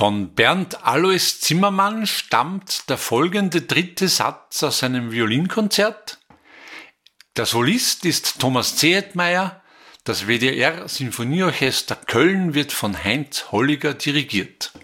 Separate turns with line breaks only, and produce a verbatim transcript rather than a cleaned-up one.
Von Bernd Alois Zimmermann stammt der folgende dritte Satz aus einem Violinkonzert. Der Solist ist Thomas Zehetmeier, das W D R Sinfonieorchester Köln wird von Heinz Holliger dirigiert.